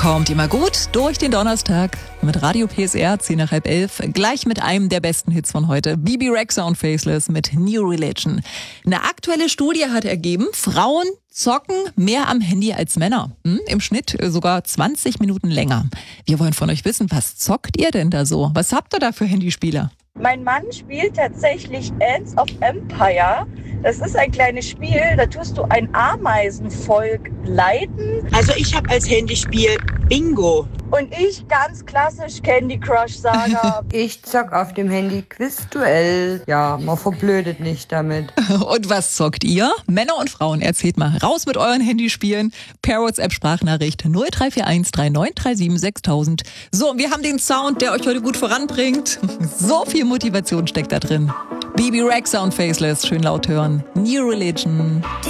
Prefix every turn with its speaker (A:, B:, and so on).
A: Kommt immer gut durch den Donnerstag mit Radio PSR 10 nach halb 11. Gleich mit einem der besten Hits von heute. Bebe Rexha und Faceless mit New Religion. Eine aktuelle Studie hat ergeben, Frauen zocken mehr am Handy als Männer. Im Schnitt sogar 20 Minuten länger. Wir wollen von euch wissen, was zockt ihr denn da so? Was habt ihr da für Handyspieler?
B: Mein Mann spielt tatsächlich Ants of Empire. Das ist ein kleines Spiel, da tust du ein Ameisenvolk leiten.
C: Also ich habe als Handyspiel Bingo.
B: Und ich ganz klassisch Candy Crush Saga.
D: Ich zock auf dem Handy Quizduell. Ja, man verblödet nicht damit.
A: Und was zockt ihr? Männer und Frauen, erzählt mal. Raus mit euren Handyspielen. Per WhatsApp-Sprachnachricht 0341 3937 6000. So, wir haben den Sound, der euch heute gut voranbringt. So viel Motivation steckt da drin. Bebe Rexha und Faceless, schön laut hören. New Religion.